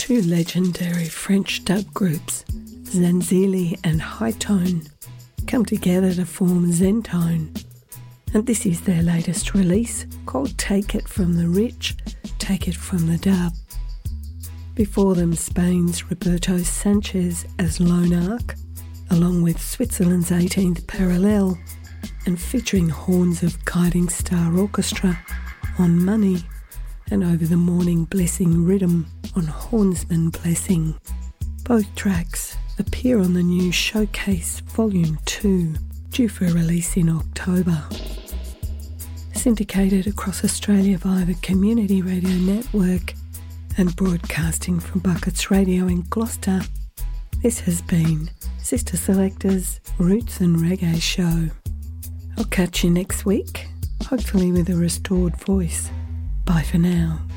two legendary French dub groups, Zanzili and Hightone, come together to form Zentone, and this is their latest release called Take It From the Rich, Take It From the Dub. Before them, Spain's Roberto Sanchez as Lone Arc, along with Switzerland's 18th Parallel, and featuring horns of Guiding Star Orchestra on Money, and Over the Morning Blessing Rhythm on Hornsman Blessing. Both tracks appear on the new Showcase Volume 2, due for release in October. Syndicated across Australia via the Community Radio Network and broadcasting from Buckets Radio in Gloucester, this has been Sister Selector's Roots and Reggae Show. I'll catch you next week, hopefully with a restored voice. Bye for now.